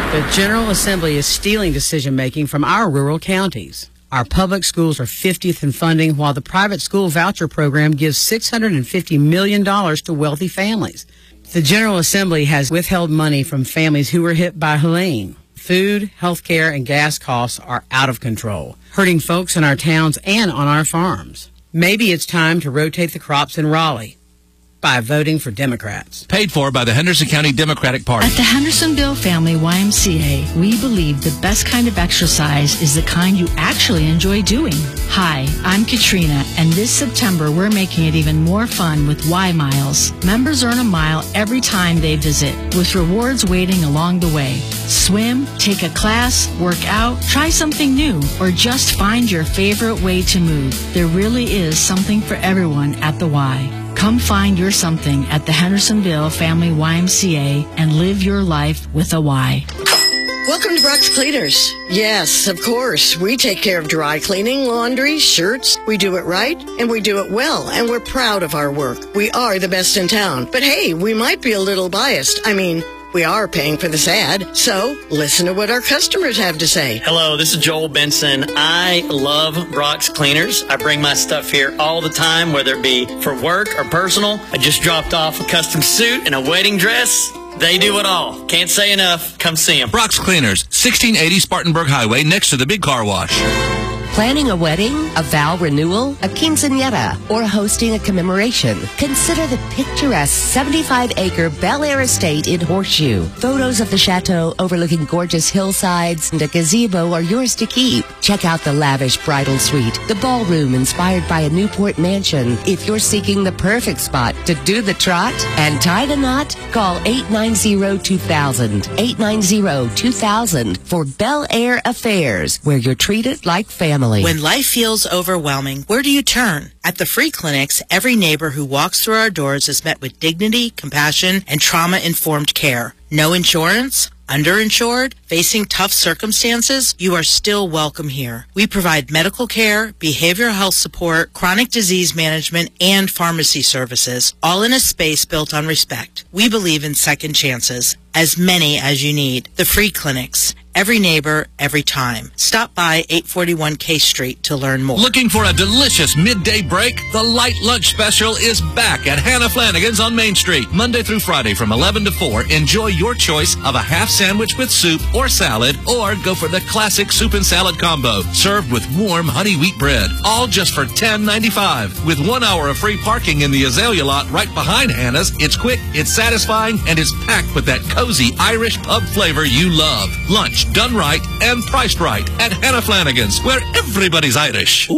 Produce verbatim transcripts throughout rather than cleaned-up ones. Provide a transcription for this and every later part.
The General Assembly is stealing decision-making from our rural counties. Our public schools are fiftieth in funding, while the private school voucher program gives six hundred fifty million dollars to wealthy families. The General Assembly has withheld money from families who were hit by Helene. Food, health care, and gas costs are out of control, hurting folks in our towns and on our farms. Maybe it's time to rotate the crops in Raleigh by voting for Democrats. Paid for by the Henderson County Democratic Party. At the Hendersonville Family Y M C A, we believe the best kind of exercise is the kind you actually enjoy doing. Hi, I'm Katrina, and this September we're making it even more fun with Y Miles. Members earn a mile every time they visit, with rewards waiting along the way. Swim, take a class, work out, try something new, or just find your favorite way to move. There really is something for everyone at the Y. Come find your something at the Hendersonville Family Y M C A and live your life with a Y. Welcome to Brock's Cleaners. Yes, of course. We take care of dry cleaning, laundry, shirts. We do it right, and we do it well, and we're proud of our work. We are the best in town. But hey, we might be a little biased. I mean, we are paying for this ad, so listen to what our customers have to say. Hello, this is Joel Benson. I love Brock's Cleaners. I bring my stuff here all the time, whether it be for work or personal. I just dropped off a custom suit and a wedding dress. They do it all. Can't say enough. Come see them. Brock's Cleaners, sixteen eighty Spartanburg Highway, next to the big car wash. Planning a wedding, a vow renewal, a quinceañera, or hosting a commemoration? Consider the picturesque seventy-five acre Bel Air estate in Horseshoe. Photos of the chateau overlooking gorgeous hillsides and a gazebo are yours to keep. Check out the lavish bridal suite, the ballroom inspired by a Newport mansion. If you're seeking the perfect spot to do the trot and tie the knot, call eight nine zero, two thousand, eight nine zero, two thousand for Bel Air Affairs, where you're treated like family. When life feels overwhelming, where do you turn? At the free clinics, every neighbor who walks through our doors is met with dignity, compassion, and trauma-informed care. No insurance? Underinsured? Facing tough circumstances? You are still welcome here. We provide medical care, behavioral health support, chronic disease management, and pharmacy services, all in a space built on respect. We believe in second chances, as many as you need. The free clinics. Every neighbor, every time. Stop by eight forty-one K Street to learn more. Looking for a delicious midday break? The Light Lunch Special is back at Hannah Flanagan's on Main Street. Monday through Friday from eleven to four. Enjoy your choice of a half sandwich with soup or salad, or go for the classic soup and salad combo, served with warm honey wheat bread. All just for ten ninety-five. With one hour of free parking in the Azalea lot right behind Hannah's, it's quick, it's satisfying, and it's packed with that cozy Irish pub flavor you love. Lunch done right and priced right at Hannah Flanagan's, where everybody's Irish.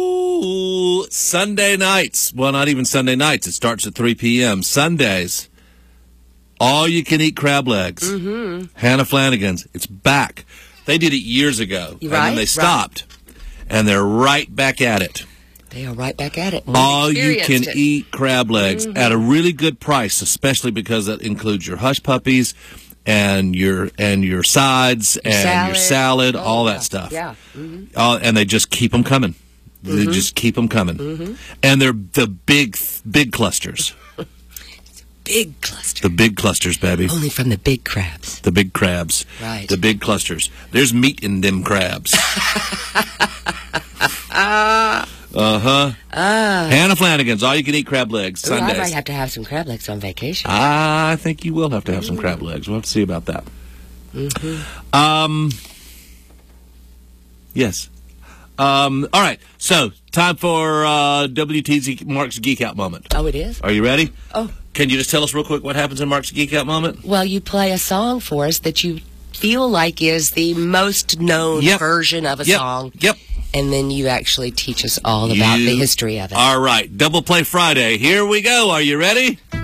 Ooh, Sunday nights. Well, not even Sunday nights. It starts at three p.m. Sundays, all you can eat crab legs. Mm-hmm. Hannah Flanagan's. It's back. They did it years ago. Right, and then they stopped. Right. And they're right back at it. They are right back at it. We've all you can it. eat crab legs mm-hmm. at a really good price, especially because that includes your hush puppies and your and your sides your and salad. your salad, oh, all that yeah. stuff. Yeah. Mm-hmm. Uh, and they just keep them coming. Mm-hmm. They just keep them coming. Mm-hmm. And they're the big, big clusters. Big clusters. The big clusters, baby. Only from the big crabs. The big crabs. Right. The big clusters. There's meat in them crabs. Uh-huh. Ah. Hannah Flanagan's, all you can eat crab legs, Ooh, Sundays. I might have to have some crab legs on vacation. I think you will have to have some crab legs. We'll have to see about that. Mm-hmm. Um, yes. Um, all right. So, time for uh, W T Z Mark's Geek Out Moment. Oh, it is? Are you ready? Oh. Can you just tell us real quick what happens in Mark's Geek Out Moment? Well, you play a song for us that you feel like is the most known yep. version of a yep. song. Yep. And then you actually teach us all about you the history of it. All right. Double Play Friday. Here we go. Are you ready?